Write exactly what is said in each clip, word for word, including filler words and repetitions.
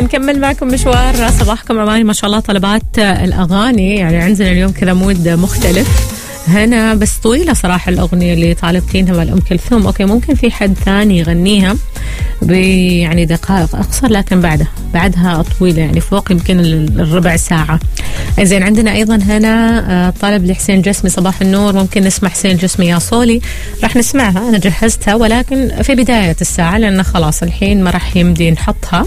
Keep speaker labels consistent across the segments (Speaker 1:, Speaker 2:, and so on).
Speaker 1: نكمل معكم مشوار صباحكم أماني. ما شاء الله طلبات الأغاني يعني عندنا اليوم كذا مود مختلف هنا، بس طويلة صراحة الأغنية اللي طالبتينها مع أم كلثوم. أوكي ممكن في حد ثاني يغنيها يعني دقائق أقصر، لكن بعدها بعدها طويلة يعني فوق يمكن الربع ساعة. زين عندنا أيضا هنا طلب لحسين جسمي صباح النور، ممكن نسمع حسين جسمي يا صولي. راح نسمعها، أنا جهزتها ولكن في بداية الساعة لأن خلاص الحين ما راح يمدي نحطها،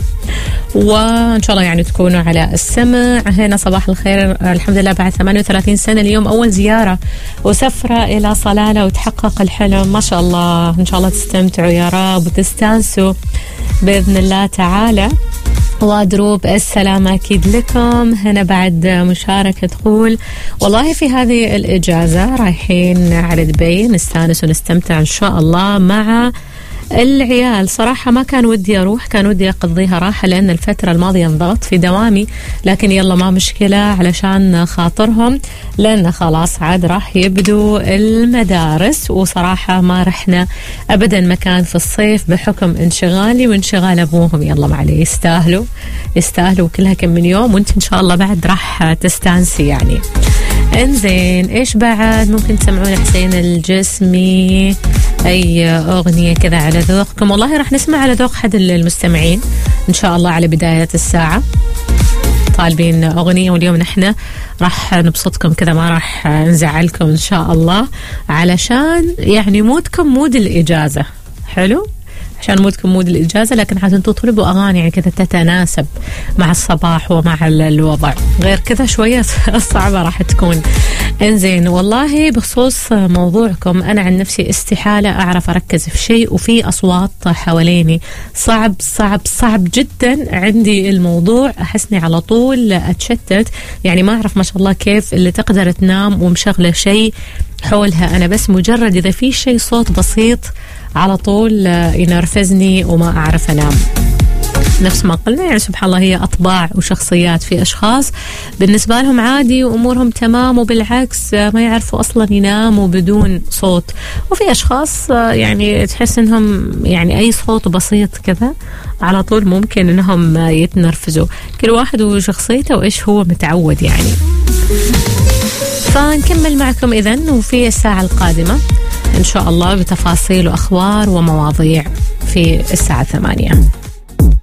Speaker 1: وإن شاء الله يعني تكونوا على السمع. هنا صباح الخير، الحمد لله بعد ثمانية وثلاثين سنة اليوم أول زيارة وسفرة إلى صلالة وتحقق الحلم. ما شاء الله، إن شاء الله تستمتعوا يا رب وتستانسوا بإذن الله تعالى. ودروب السلامة أكيد لكم. هنا بعد مشاركة تقول والله في هذه الإجازة رايحين على دبي نستانس ونستمتع إن شاء الله مع العيال. صراحة ما كان ودي أروح، كان ودي أقضيها راحة لأن الفترة الماضية انضغط في دوامي، لكن يلا ما مشكلة علشان خاطرهم لأن خلاص عاد راح يبدو المدارس. وصراحة ما رحنا أبدا مكان في الصيف بحكم انشغالي وانشغال أبوهم. يلا معلي يستاهلوا يستاهلوا كلها كم من يوم، وانت إن شاء الله بعد راح تستانسي يعني. انزين ايش بعد ممكن تسمعون حسين الجسمي؟ اي اغنية كذا على ذوقكم؟ والله راح نسمع على ذوق حد المستمعين ان شاء الله على بداية الساعة. طالبين اغنية واليوم نحن راح نبسطكم كذا، ما راح نزعلكم ان شاء الله، علشان يعني مودكم مود الاجازة. حلو، عشان مودكم مود الإجازة، لكن حتى تطلبوا أغاني يعني كذا تتناسب مع الصباح ومع الوضع، غير كذا شوية صعبة راح تكون. انزين والله بخصوص موضوعكم، أنا عن نفسي استحالة أعرف أركز في شيء وفي أصوات حواليني، صعب صعب صعب جدا عندي الموضوع، أحسني على طول أتشتت، يعني ما أعرف ما شاء الله كيف اللي تقدر تنام ومشغلة شيء حولها. أنا بس مجرد إذا في شيء صوت بسيط على طول ينرفزني وما أعرف أنام. نفس ما قلنا يعني سبحان الله هي أطباع وشخصيات، في أشخاص بالنسبة لهم عادي وأمورهم تمام وبالعكس ما يعرفوا أصلا يناموا بدون صوت، وفي أشخاص يعني تحس إنهم يعني أي صوت بسيط كذا على طول ممكن إنهم يتنرفزوا. كل واحد وشخصيته وإيش هو متعود يعني. فنكمل معكم إذن وفي الساعة القادمة إن شاء الله بتفاصيل وأخبار ومواضيع في الساعة ثمانية.